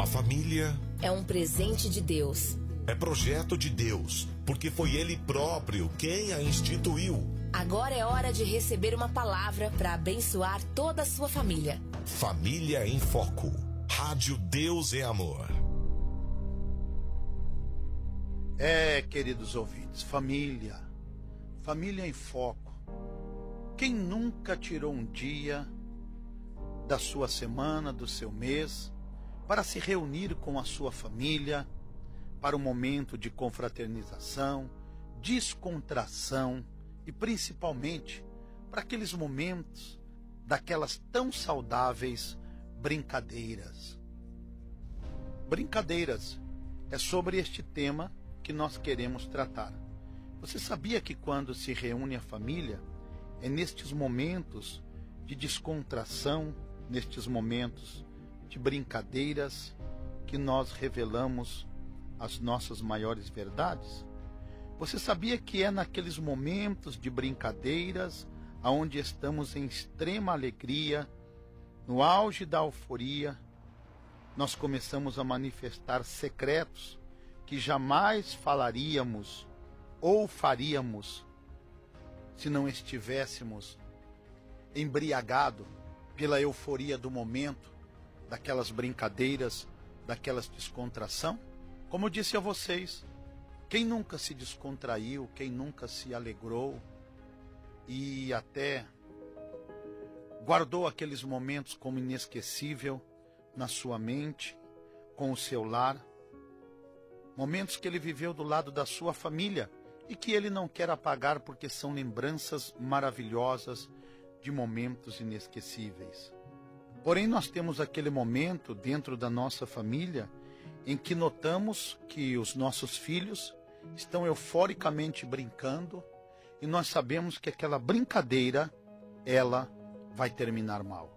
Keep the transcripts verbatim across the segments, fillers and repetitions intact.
família é um presente de Deus. é projeto de Deus, porque foi Ele próprio quem a instituiu. Agora é hora de receber uma palavra para abençoar toda a sua família. Família em Foco. Rádio Deus é Amor. É, queridos ouvintes, família, família em foco. Quem nunca tirou um dia da sua semana, do seu mês, para se reunir com a sua família, para um momento de confraternização, descontração e principalmente para aqueles momentos daquelas tão saudáveis brincadeiras. Brincadeiras é sobre este tema que nós queremos tratar. Você sabia que quando se reúne a família, é nestes momentos de descontração, nestes momentos de brincadeiras, que nós revelamos as nossas maiores verdades? Você sabia que é naqueles momentos de brincadeiras, aonde estamos em extrema alegria, no auge da euforia, nós começamos a manifestar secretos que jamais falaríamos ou faríamos se não estivéssemos embriagados pela euforia do momento, daquelas brincadeiras, daquelas descontração? Como eu disse a vocês, quem nunca se descontraiu, quem nunca se alegrou e até guardou aqueles momentos como inesquecível na sua mente, com o seu lar, momentos que ele viveu do lado da sua família e que ele não quer apagar porque são lembranças maravilhosas de momentos inesquecíveis. Porém, nós temos aquele momento dentro da nossa família em que notamos que os nossos filhos estão euforicamente brincando e nós sabemos que aquela brincadeira, ela vai terminar mal.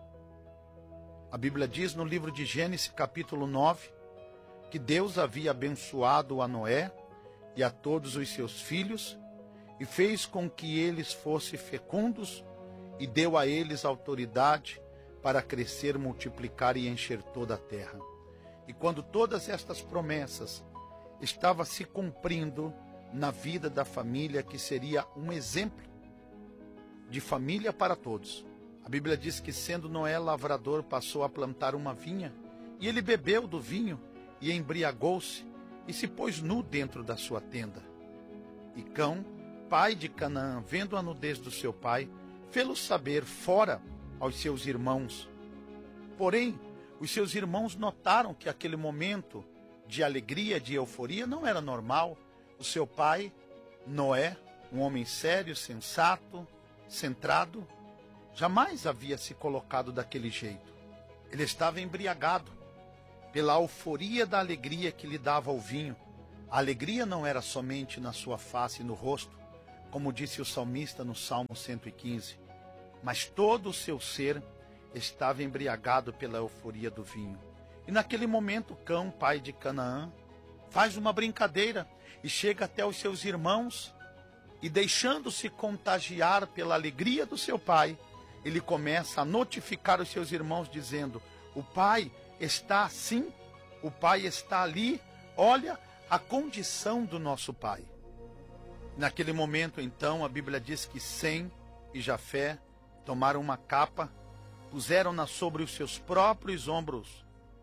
A Bíblia diz no livro de Gênesis, capítulo nove, que Deus havia abençoado a Noé e a todos os seus filhos e fez com que eles fossem fecundos e deu a eles autoridade para crescer, multiplicar e encher toda a terra. E quando todas estas promessas estavam se cumprindo na vida da família, que seria um exemplo de família para todos. A Bíblia diz que, sendo Noé lavrador, passou a plantar uma vinha, e ele bebeu do vinho e embriagou-se e se pôs nu dentro da sua tenda. E Cão, pai de Canaã, vendo a nudez do seu pai, fê-lo saber fora aos seus irmãos. Porém, os seus irmãos notaram que aquele momento de alegria, de euforia, não era normal. O seu pai, Noé, um homem sério, sensato, centrado, jamais havia se colocado daquele jeito. Ele estava embriagado pela euforia da alegria que lhe dava o vinho. A alegria não era somente na sua face e no rosto, como disse o salmista no Salmo cento e quinze, mas todo o seu ser estava embriagado pela euforia do vinho. E naquele momento, Cão, pai de Canaã, faz uma brincadeira e chega até os seus irmãos e, deixando-se contagiar pela alegria do seu pai, ele começa a notificar os seus irmãos dizendo: o pai está assim, o pai está ali, olha a condição do nosso pai. Naquele momento, então, a Bíblia diz que Sem e Jafé tomaram uma capa, puseram-na sobre os seus próprios ombros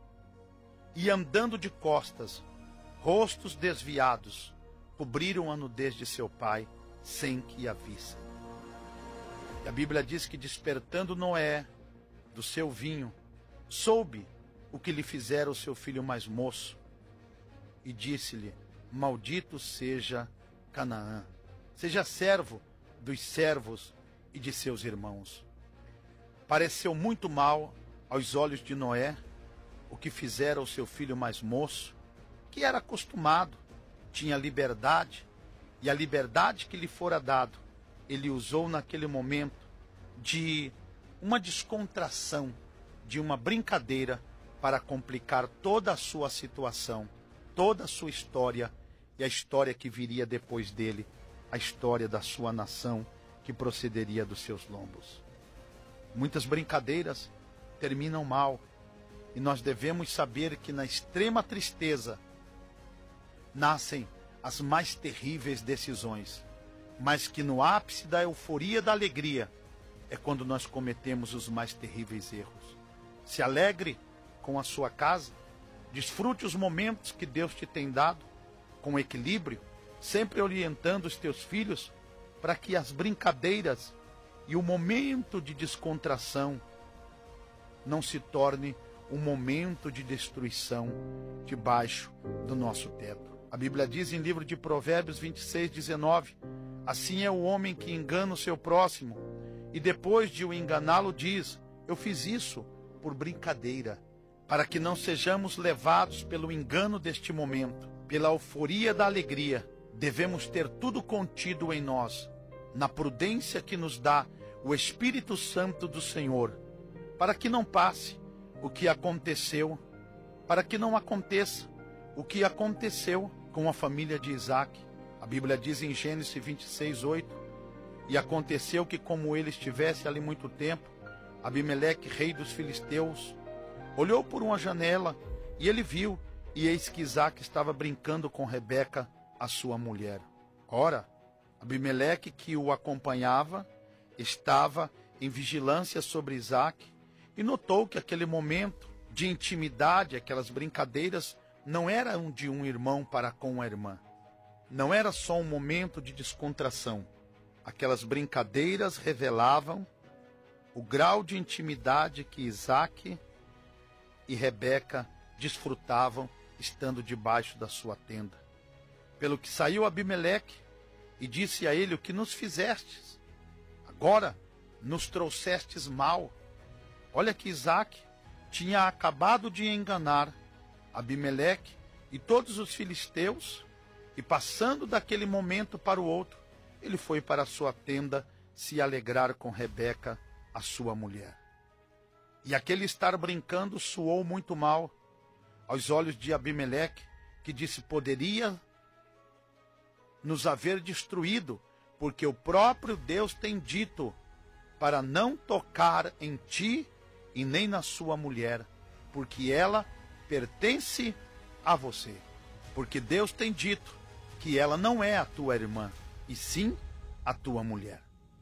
e, andando de costas, rostos desviados, cobriram a nudez de seu pai sem que a vissem. E a Bíblia diz que, despertando Noé do seu vinho, soube o que lhe fizera o seu filho mais moço e disse-lhe: maldito seja Canaã, seja servo dos servos e de seus irmãos. Pareceu muito mal aos olhos de Noé o que fizera o seu filho mais moço, que era acostumado, tinha liberdade, e a liberdade que lhe fora dado, ele usou naquele momento de uma descontração, de uma brincadeira, para complicar toda a sua situação, toda a sua história e a história que viria depois dele, a história da sua nação que procederia dos seus lombos. Muitas brincadeiras terminam mal, E nós devemos saber que na extrema tristeza nascem as mais terríveis decisões, mas que no ápice da euforia da alegria é quando nós cometemos os mais terríveis erros. Se alegre com a sua casa, desfrute os momentos que Deus te tem dado, com equilíbrio, sempre orientando os teus filhos para que as brincadeiras e o momento de descontração não se torne um momento de destruição debaixo do nosso teto. A Bíblia diz em livro de Provérbios vinte e seis, dezenove, assim é o homem que engana o seu próximo, e depois de o enganá-lo diz, eu fiz isso por brincadeira, para que não sejamos levados pelo engano deste momento, pela euforia da alegria. Devemos ter tudo contido em nós, na prudência que nos dá o Espírito Santo do Senhor, para que não passe o que aconteceu, para que não aconteça o que aconteceu com a família de Isaac. A Bíblia diz em Gênesis vinte e seis, oito, e aconteceu que, como ele estivesse ali muito tempo, Abimeleque, rei dos filisteus, olhou por uma janela e ele viu, e eis que Isaac estava brincando com Rebeca, a sua mulher. Ora, Abimeleque, que o acompanhava, estava em vigilância sobre Isaac e notou que aquele momento de intimidade, aquelas brincadeiras, não eram de um irmão para com a irmã. Não era só um momento de descontração. Aquelas brincadeiras revelavam o grau de intimidade que Isaac e Rebeca desfrutavam estando debaixo da sua tenda. Pelo que saiu Abimeleque e disse a ele, o que nos fizestes? Agora nos trouxestes mal. Olha que Isaac tinha acabado de enganar Abimeleque e todos os filisteus, e passando daquele momento para o outro, ele foi para a sua tenda se alegrar com Rebeca, a sua mulher. E aquele estar brincando soou muito mal aos olhos de Abimeleque, que disse, poderia nos haver destruído, porque o próprio Deus tem dito para não tocar em ti e nem na sua mulher, porque ela pertence a você. Porque Deus tem dito que ela não é a tua irmã, e sim a tua mulher.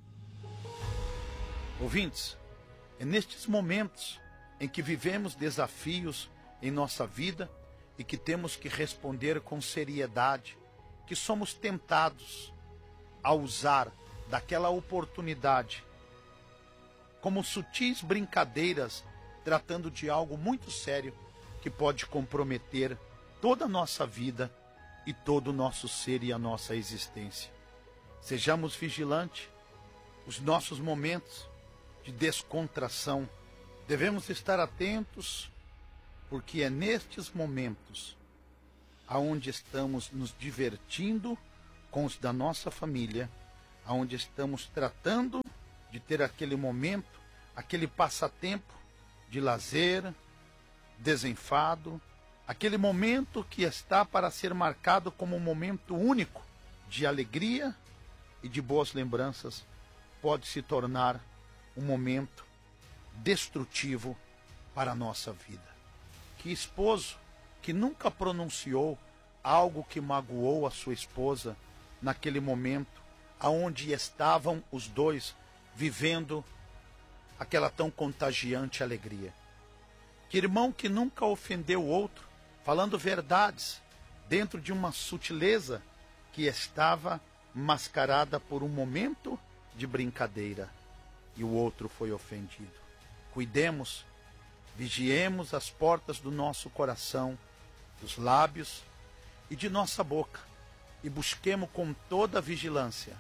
Ouvintes, é nestes momentos em que vivemos desafios em nossa vida e que temos que responder com seriedade, que somos tentados a usar daquela oportunidade como sutis brincadeiras, tratando de algo muito sério que pode comprometer toda a nossa vida e todo o nosso ser e a nossa existência. Sejamos vigilantes, os nossos momentos de descontração, devemos estar atentos, porque é nestes momentos aonde estamos nos divertindo com os da nossa família, aonde estamos tratando de ter aquele momento, aquele passatempo de lazer, desenfado, aquele momento que está para ser marcado como um momento único de alegria e de boas lembranças, pode se tornar um momento destrutivo para a nossa vida. Que esposo que nunca pronunciou algo que magoou a sua esposa naquele momento, aonde estavam os dois vivendo aquela tão contagiante alegria. Que irmão que nunca ofendeu o outro, falando verdades, dentro de uma sutileza que estava mascarada por um momento de brincadeira, e o outro foi ofendido. Cuidemos, vigiemos as portas do nosso coração, dos lábios e de nossa boca, e busquemos com toda a vigilância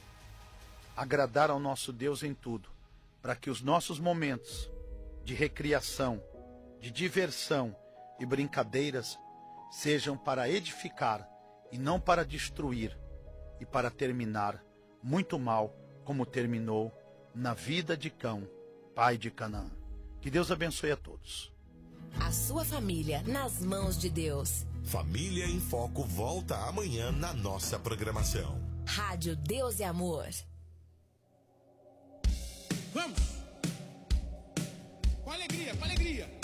agradar ao nosso Deus em tudo, para que os nossos momentos de recriação, de diversão e brincadeiras sejam para edificar e não para destruir e para terminar muito mal, como terminou na vida de Cão, pai de Canaã. Que Deus abençoe a todos. A sua família nas mãos de Deus. Família em Foco volta amanhã na nossa programação. Rádio Deus e Amor. Vamos! Com alegria, com alegria!